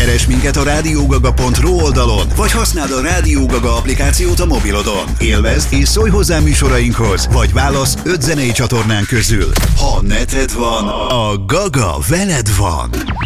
Keresd minket a radiogaga.ru oldalon, vagy használd a Rádió Gaga applikációt a mobilodon. Élvezd és szólj hozzá műsorainkhoz, vagy válasz 5 zenei csatornán közül. Ha neted van, a Gaga veled van.